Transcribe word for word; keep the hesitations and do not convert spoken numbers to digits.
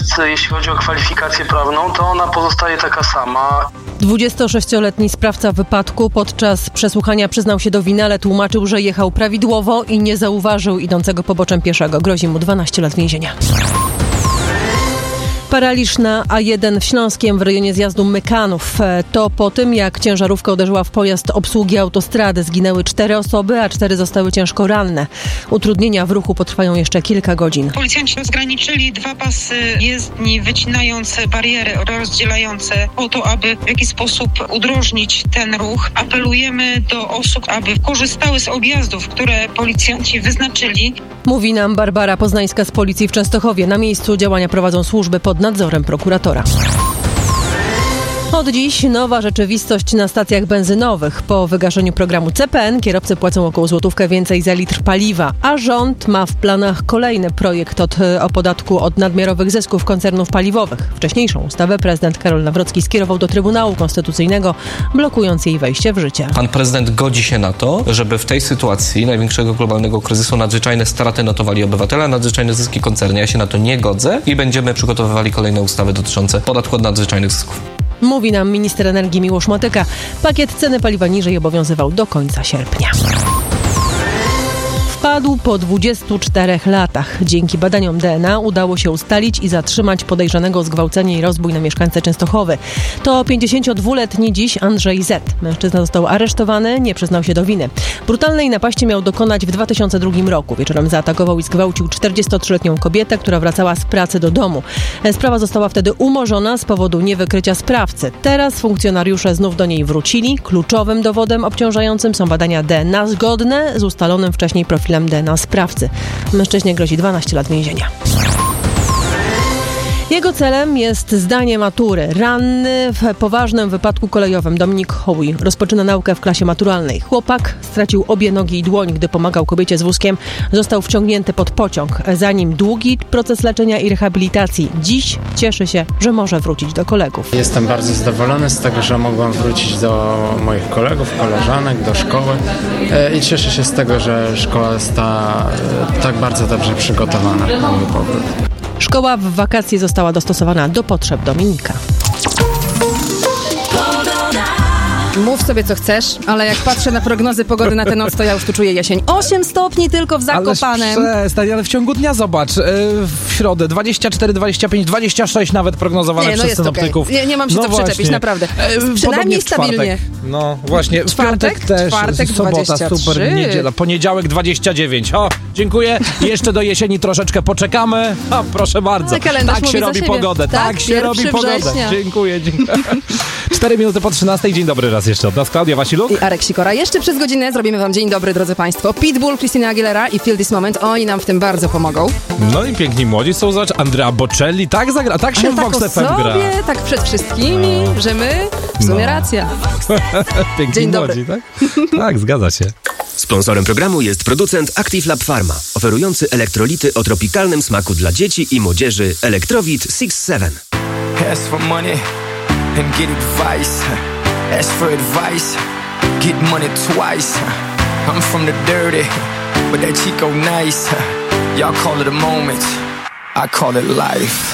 Natomiast jeśli chodzi o kwalifikację prawną, to ona pozostaje taka sama. dwudziestosześcioletni sprawca wypadku podczas przesłuchania przyznał się do winy, ale tłumaczył, że jechał prawidłowo i nie zauważył idącego poboczem pieszego. Grozi mu dwanaście lat więzienia. Paraliż na A jeden w Śląskiem w rejonie zjazdu Mykanów. To po tym, jak ciężarówka uderzyła w pojazd obsługi autostrady. Zginęły cztery osoby, a cztery zostały ciężko ranne. Utrudnienia w ruchu potrwają jeszcze kilka godzin. Policjanci rozgraniczyli dwa pasy jezdni, wycinające bariery rozdzielające po to, aby w jakiś sposób udrożnić ten ruch. Apelujemy do osób, aby korzystały z objazdów, które policjanci wyznaczyli. Mówi nam Barbara Poznańska z Policji w Częstochowie. Na miejscu działania prowadzą służby pod nadzorem prokuratora. Od dziś nowa rzeczywistość na stacjach benzynowych. Po wygaszeniu programu C P N kierowcy płacą około złotówkę więcej za litr paliwa, a rząd ma w planach kolejny projekt od, o podatku od nadmiarowych zysków koncernów paliwowych. Wcześniejszą ustawę prezydent Karol Nawrocki skierował do Trybunału Konstytucyjnego, blokując jej wejście w życie. Pan prezydent godzi się na to, żeby w tej sytuacji największego globalnego kryzysu nadzwyczajne straty notowali obywatele, a nadzwyczajne zyski koncerny. Ja się na to nie godzę i będziemy przygotowywali kolejne ustawy dotyczące podatku od nadzwyczajnych zysków. Mówi nam minister energii Miłosz Motyka. Pakiet ceny paliwa niżej obowiązywał do końca sierpnia. Wpadł po dwudziestu czterech latach. Dzięki badaniom D N A udało się ustalić i zatrzymać podejrzanego o zgwałcenie i rozbój na mieszkańcę Częstochowy. To pięćdziesięciodwuletni dziś Andrzej Z. Mężczyzna został aresztowany, nie przyznał się do winy. Brutalnej napaści miał dokonać w dwa tysiące drugim roku. Wieczorem zaatakował i zgwałcił czterdziestotrzyletnią kobietę, która wracała z pracy do domu. Sprawa została wtedy umorzona z powodu niewykrycia sprawcy. Teraz funkcjonariusze znów do niej wrócili. Kluczowym dowodem obciążającym są badania D N A zgodne z ustalonym wcześniej profilem D N A sprawcy. Mężczyźnie grozi dwanaście lat więzienia. Jego celem jest zdanie matury. Ranny w poważnym wypadku kolejowym Dominik Hołuj rozpoczyna naukę w klasie maturalnej. Chłopak stracił obie nogi i dłoń, gdy pomagał kobiecie z wózkiem. Został wciągnięty pod pociąg. Za nim długi proces leczenia i rehabilitacji. Dziś cieszy się, że może wrócić do kolegów. Jestem bardzo zadowolony z tego, że mogłem wrócić do moich kolegów, koleżanek, do szkoły i cieszę się z tego, że szkoła została tak bardzo dobrze przygotowana na mój powrót. Szkoła w wakacje została dostosowana do potrzeb Dominika. Mów sobie co chcesz, ale jak patrzę na prognozy pogody na tę noc, to ja już tu czuję jesień. osiem stopni tylko w Zakopanem. Ale przestań, ale w ciągu dnia zobacz. Yy, w środę dwadzieścia cztery, dwadzieścia pięć, dwadzieścia sześć nawet prognozowane nie, no przez synoptyków. Okay. Nie, nie mam się no co właśnie. przyczepić, naprawdę. Yy, Przynajmniej stabilnie. No właśnie, w czwartek, piątek też, czwartek sobota, dwadzieścia trzy. super, niedziela, poniedziałek dwadzieścia dziewięć. O, dziękuję. Jeszcze do jesieni troszeczkę poczekamy. O, proszę bardzo. Tak się robi pogodę. Tak, tak się robi pogodę. Dziękuję, dziękuję. Cztery minuty po trzynastej. Dzień dobry raz jeszcze od nas. Klaudia Wasiluk i Arek Sikora. Jeszcze przez godzinę zrobimy wam dzień dobry, drodzy państwo. Pitbull, Christina Aguilera i Feel This Moment. Oni nam w tym bardzo pomogą. No i piękni młodzi są, zobacz, Andrea Bocelli. Tak zagra, tak się ale w tak Vox F M gra. Tak przed wszystkimi, no. Że my, w sumie no. Racja. Piękni dzień młodzi, tak? Tak, zgadza się. Sponsorem programu jest producent Active Lab Pharma, oferujący elektrolity o tropikalnym smaku dla dzieci i młodzieży Electrovit six seven. Ask for money and get advice. Ask for advice, get money twice. I'm from the dirty, but that Chico nice. Y'all call it a moment, I call it life.